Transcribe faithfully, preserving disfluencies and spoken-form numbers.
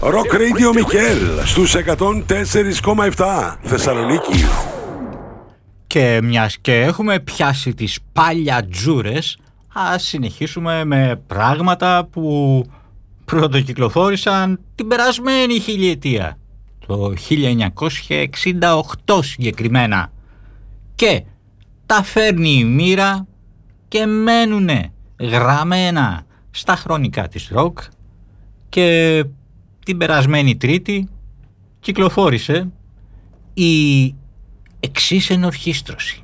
Rock Radio Μικέλ στους εκατόν τέσσερα κόμμα επτά Θεσσαλονίκη. Και μιας και έχουμε πιάσει τις παλιατζούρες, ας συνεχίσουμε με πράγματα που πρωτοκυκλοφόρησαν την περασμένη χιλιετία, το χίλια εννιακόσια εξήντα οκτώ συγκεκριμένα, και τα φέρνει η μοίρα και μένουνε γραμμένα στα χρονικά της ροκ, και την περασμένη Τρίτη κυκλοφόρησε η εξής ενορχήστρωση.